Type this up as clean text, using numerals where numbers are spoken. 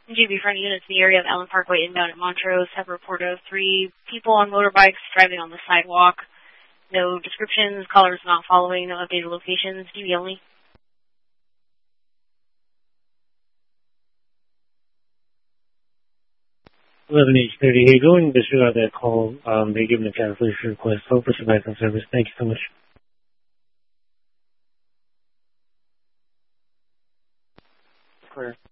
GB front units in the area of Allen Parkway inbound at Montrose have reported of 3 people on motorbikes driving on the sidewalk. No descriptions, callers not following, no updated locations, GB only. 11H30, hey, go and disregard that call. They given a cancellation request. Hope for some back on service. Thank you so much. Clear.